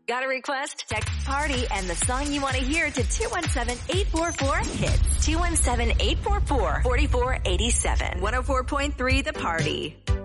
Got a request? Text PARTY and the song you want to hear to 217-844-HITS. 217-844-4487. 104.3 The Party.